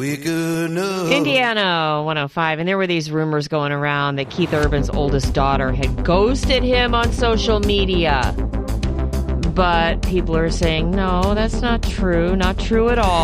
Indiana 105, and there were these rumors going around that Keith Urban's oldest daughter had ghosted him on social media. But people are saying, no, that's not true at all.